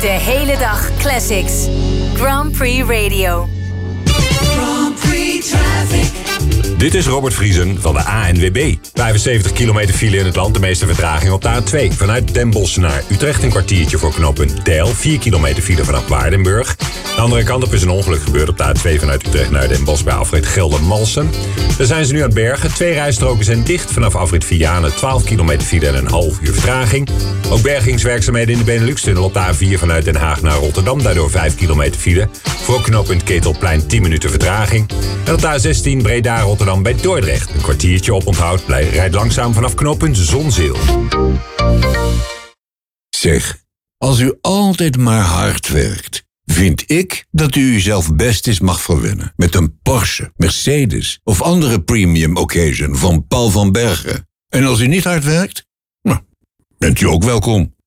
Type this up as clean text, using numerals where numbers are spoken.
De hele dag classics. Grand Prix Radio. Grand Prix Traffic. Dit is Robert Vriesen van de ANWB. 75 kilometer file in het land, de meeste vertraging op de A2. Vanuit Den Bosch naar Utrecht een kwartiertje voor knooppunt Deil. 4 kilometer file vanaf Waardenburg. De andere kant op is een ongeluk gebeurd op de A2 vanuit Utrecht naar Den Bosch bij afrit Geldermalsen. Daar zijn ze nu aan het bergen. 2 rijstroken zijn dicht vanaf afrit Vianen. 12 kilometer file en een half uur vertraging. Ook bergingswerkzaamheden in de Benelux-tunnel op de A4 vanuit Den Haag naar Rotterdam. Daardoor 5 kilometer file. Voor knooppunt Ketelplein 10 minuten vertraging. En op de A16 Breda-Rotterdam bij Dordrecht. Een kwartiertje op onthoud. Rijdt langzaam vanaf knooppunt Zonzeel. Zeg, als u altijd maar hard werkt, vind ik dat u uzelf best eens mag verwennen met een Porsche, Mercedes of andere premium occasion van Paul van Bergen. En als u niet hard werkt, nou, bent u ook welkom.